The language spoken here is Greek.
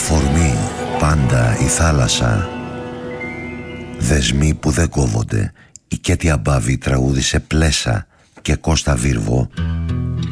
αφορμή πάντα η θάλασσα. Δεσμοί που δεν κόβονται. Η Κέτη Αμπάβη τραγούδισε Πλέσα και Κώστα Βίρβο